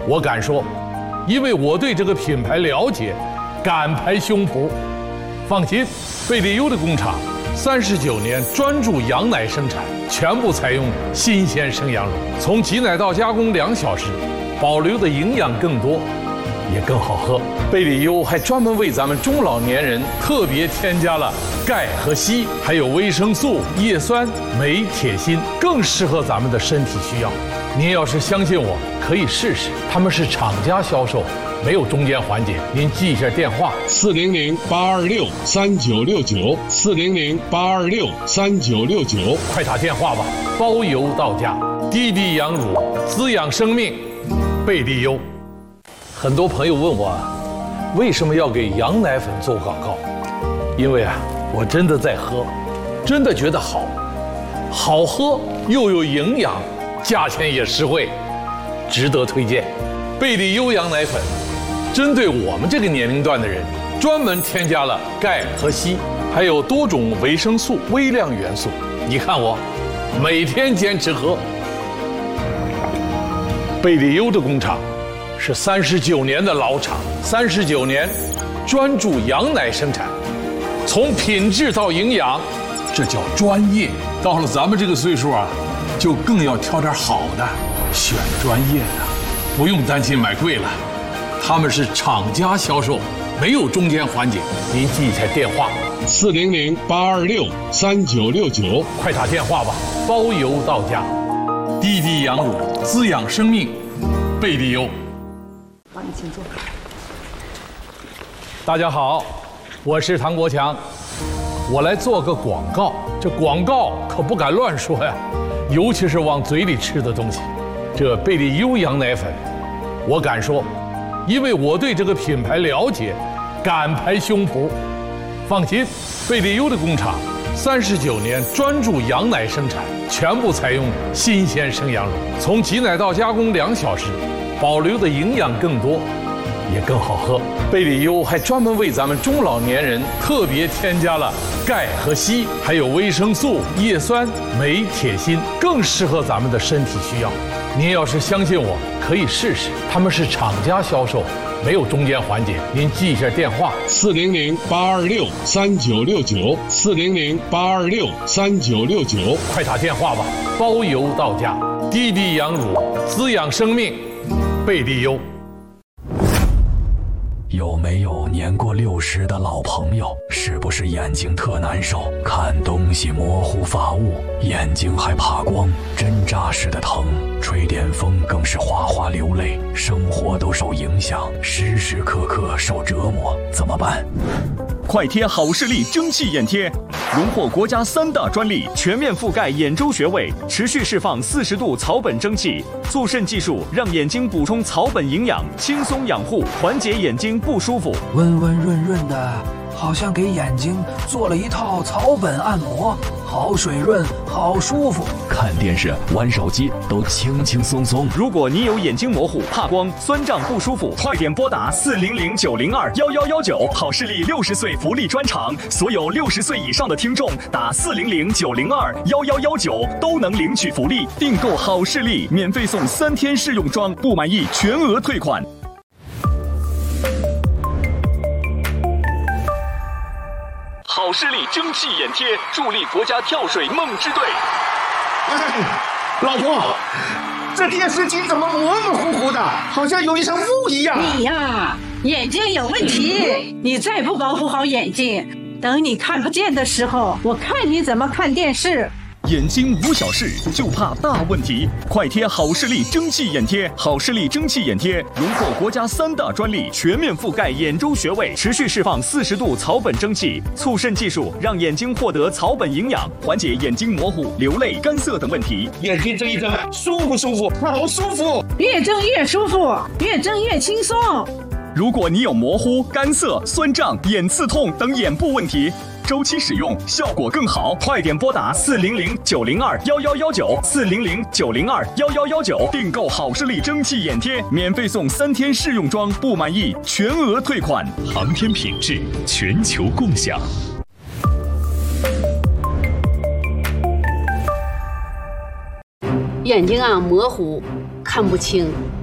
我敢说，因为我对这个品牌了解，敢拍胸脯。放心，贝利优的工厂39年专注羊奶生产，全部采用新鲜生羊乳，从挤奶到加工2小时，保留的营养更多，也更好喝。贝利优还专门为咱们中老年人特别添加了钙和硒，还有维生素、叶酸、镁、铁、锌，更适合咱们的身体需要。您要是相信我，可以试试。他们是厂家销售，没有中间环节。您记一下电话：400-826-3969，400-826-3969，快打电话吧，包邮到家。滴滴羊乳，滋养生命，贝利优。很多朋友问我，为什么要给羊奶粉做广告？因为我真的在喝，真的觉得好喝又有营养，价钱也实惠，值得推荐。贝利优羊奶粉针对我们这个年龄段的人，专门添加了钙和硒，还有多种维生素、微量元素。你看我每天坚持喝。贝利优的工厂是39年的老厂，39年专注羊奶生产，从品质到营养，这叫专业。到了咱们这个岁数就更要挑点好的，选专业的，不用担心买贵了。他们是厂家销售，没有中间环节。您记一下电话：400-826-3969，快打电话吧，包邮到家。滴滴羊乳，滋养生命，贝利优。 好，你请坐。 大家好，我是唐国强，我来做个广告。这广告可不敢乱说呀，尤其是往嘴里吃的东西。这贝利优羊奶粉，我敢说，因为我对这个品牌了解，敢拍胸脯。放心，贝利优的工厂39年专注羊奶生产，全部采用新鲜生羊乳，从挤奶到加工2小时，保留的营养更多，也更好喝。贝利优还专门为咱们中老年人特别添加了钙和硒，还有维生素、叶酸、镁、铁、锌，更适合咱们的身体需要。您要是相信我，可以试试。他们是厂家销售，没有中间环节。您记一下电话：400-826-3969，400-826-3969，快打电话吧，包邮到家。滴滴羊乳，滋养生命，贝利优。 有没有年过60的老朋友？是不是眼睛特难受，看东西模糊发雾，眼睛还怕光，针扎似的疼，吹点风更是哗哗流泪，生活都受影响，时时刻刻受折磨，怎么办？ 快贴好视力蒸汽眼贴，荣获国家3大专利，全面覆盖眼周穴位，持续释放40度草本蒸汽，促渗技术让眼睛补充草本营养，轻松养护，缓解眼睛不舒服， 温温润润的，好像给眼睛做了一套草本按摩，好水润，好舒服。 看电视、玩手机都轻轻松松。 如果你有眼睛模糊、怕光、酸胀不舒服，快点拨打400-902-1119，好视力60岁福利专场，所有60岁以上的听众打400-902-1119都能领取福利。订购好视力，免费送3天试用装，不满意全额退款。好视力蒸汽眼贴，助力国家跳水梦之队。 老婆，这电视机怎么模模糊糊的，好像有一层雾一样？ 你呀，眼睛有问题，你再不保护好眼睛，等你看不见的时候，我看你怎么看电视。 眼睛无小事，就怕大问题。快贴好视力蒸汽眼贴，好视力蒸汽眼贴荣获国家3大专利，全面覆盖眼周穴位，持续释放40度草本蒸汽，促渗技术让眼睛获得草本营养，缓解眼睛模糊、流泪、干涩等问题。 眼睛睁一睁，舒不舒服？好舒服！ 越睁越舒服，越睁越轻松。 如果你有模糊、干涩、酸胀、眼刺痛等眼部问题，周期使用效果更好，快点拨打400-902-1119，400-902-1119订购好视力蒸汽眼贴，免费送3天试用装，不满意全额退款。航天品质，全球共享。 眼睛模糊，看不清，